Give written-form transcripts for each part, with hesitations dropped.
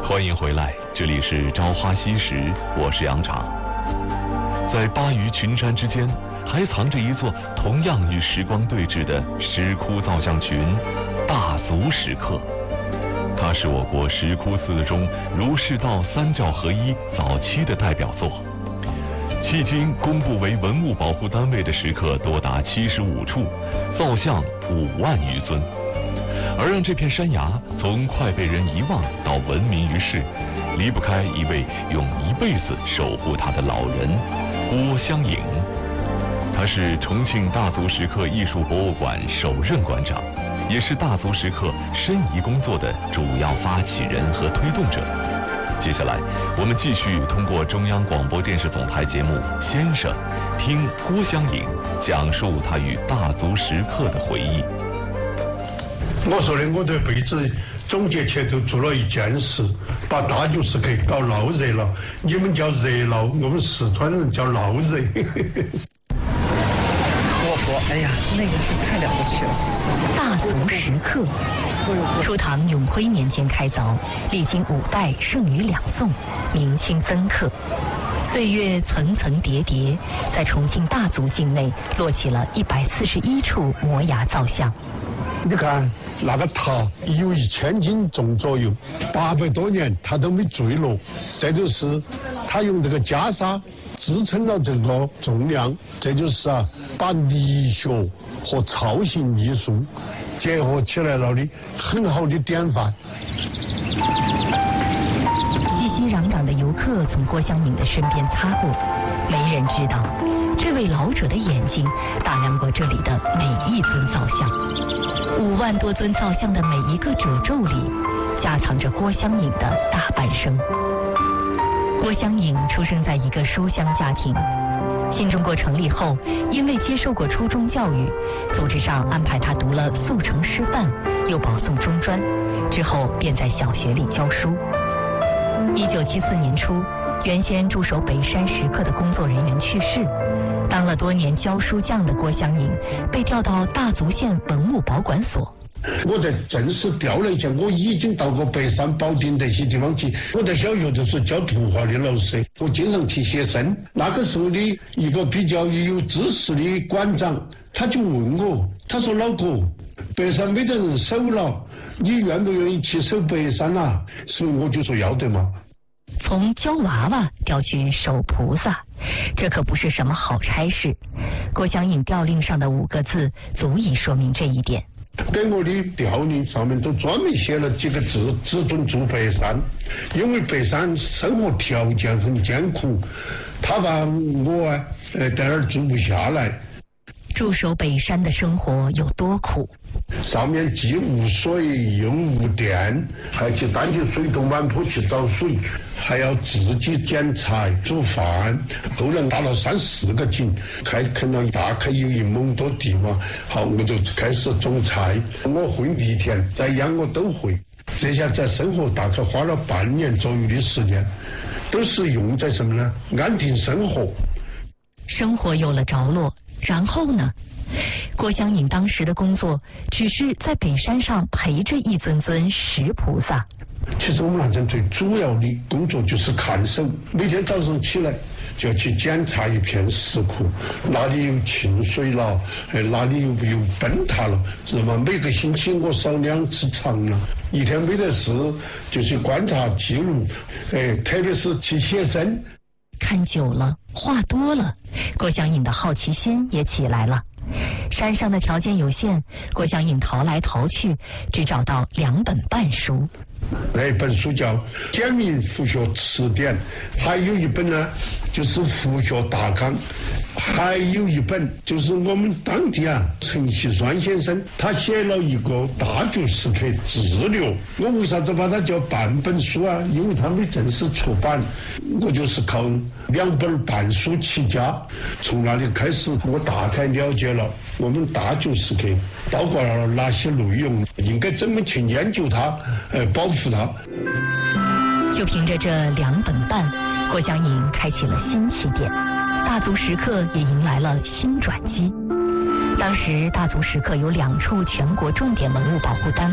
欢迎回来，这里是朝花夕拾，我是杨长。在巴渝群山之间，还藏着一座同样与时光对峙的石窟造像群——大足石刻。它是我国石窟寺中儒释道三教合一早期的代表作。迄今公布为文物保护单位的石刻多达75处，造像5万余尊。而让这片山崖从快被人遗忘到闻名于世，离不开一位用一辈子守护它的老人郭襄颖。他是重庆大足石刻艺术博物馆首任馆长，也是大足石刻申遗工作的主要发起人和推动者。接下来，我们继续通过中央广播电视总台节目《先生》，听郭襄颖讲述他与大足石刻的回忆。 我说的，我这辈子总结起来就做了一件事，把大足石刻搞闹热了。你们叫热闹，我们四川人叫闹热。 我说，哎呀，那个是太了不起了。 大足石刻，初唐永徽年间开凿，历经5代，盛于2宋，明清增刻。岁月层层叠叠，在重庆大足境内落起了141处摩崖造像。 你看那个塔有1000斤重左右，800多年它都没坠落。这就是它用这个袈裟支撑了这个重量，这就是把理学和操行艺术结合起来了的很好的典范。 熙熙攘攘的游客从郭襄颖的身边擦过，没人知道这位老者的眼睛打量过这里的每一尊造像。5万多尊造像的每一个褶皱里，夹藏着郭襄颖的大半生。郭襄颖出生在一个书香家庭，新中国成立后，因为接受过初中教育，组织上安排他读了速成师范，又保送中专，之后便在小学里教书。1974年初，原先驻守北山石刻的工作人员去世，当了多年教书匠的郭襄颖被调到大足县文物保管所。 我在正式调了一下，我已经到过北山、保定这些地方去。我在小学的时候教图画的老师，我经常去写生。那个时候的一个比较有知识的馆长，他就问我，他说：“老郭，北山没得人守了，你愿不愿意去守北山啊？”所以我就说要得嘛。 从教娃娃调去守菩萨，这可不是什么好差事。郭襄颖调令上的5个字足以说明这一点。 给我的调令上面都专门写了几个字：只准住北山，因为北山生活条件很艰苦，他把我在那儿住不下来。 驻守北山的生活有多苦？ 上面既无水又无电，还去担起水桶满坡去找水，还要自己捡柴煮饭。后来打了3、4个井，垦了大概有1亩多地嘛。好，我就开始种菜，我会犁田，再养我都会。这下在生活大概花了半年左右的时间，都是用在什么呢？安定生活。 生活有了着落，然后呢？郭襄颖当时的工作只是在北山上陪着一尊尊石菩萨。 其实我们那阵最主要的工作就是看守，每天早上起来就要去检查一片石窟，哪里有浸水了，哪里有崩塌了，是吗？每个星期我扫2次场了，一天没得事就去观察记录，特别是去写生。 看久了，话多了，郭襄颖的好奇心也起来了。山上的条件有限，郭襄颖淘来淘去，只找到2本半书。 那本书叫《简明佛学词典》，还有一本呢，就是《佛学大纲》，还有一本就是我们当地陈锡栓先生他写了一个大足石刻志略。我为啥子把它叫半本书啊？因为它没正式出版，我就是靠2本半书起家。从那里开始，我大概了解了我们大足石刻包括了哪些内容，应该怎么去研究它，保护它。 就凭着这2本半，郭襄颖开启了新起点，大足石刻也迎来了新转机。当时大足石刻有2处全国重点文物保护单位，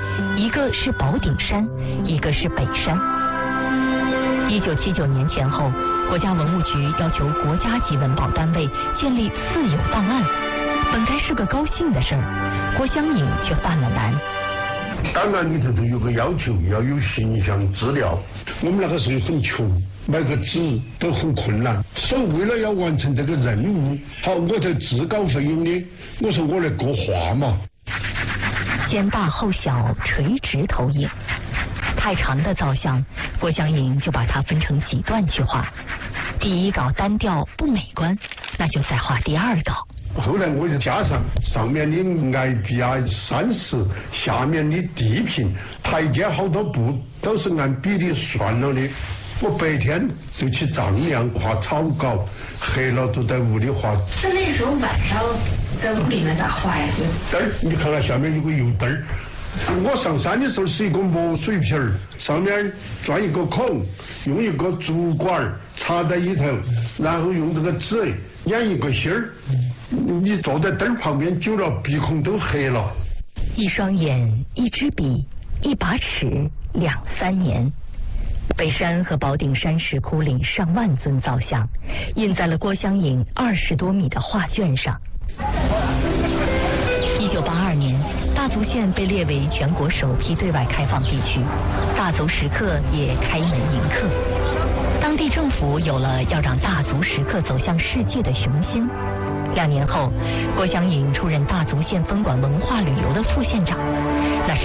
一个是宝顶山，一个是北山。1979年前后，国家文物局要求国家级文保单位建立私有档案，本该是个高兴的事儿，郭湘颖却犯了难。 档案里头都有个要求，要有形象资料。我们那个时候很穷，买个纸都很困难，所以为了要完成这个任务，好，我才自告奋勇的，我说我来国画嘛。 先大后小，垂直投影。太长的造像，郭湘颖就把它分成几段去画。第一稿单调不美观，那就再画第二稿。 后来我就加上面的崖壁啊、山石，下面的地平，台阶好多步都是按比例算了的。我白天就去丈量画草稿，黑了都在屋里画。 那时候晚上在屋里面咋画呀？ 灯儿，你看看下面有个油灯儿。我上山的时候是一个磨水瓶儿，上面钻一个孔，用一个竹管插在里头，然后用这个纸演一个心儿。你坐在灯旁边久了，鼻孔都黑了。 一双眼，一支笔，一把尺，2、3年。北山和宝顶山石窟里上万尊造像，印在了郭湘颖20多米的画卷上。1982年，大足县被列为全国首批对外开放地区，大足石刻也开门迎客。当地政府有了要让大足石刻走向世界的雄心。2年后，郭湘颖出任大足县分管文化旅游的副县长，那是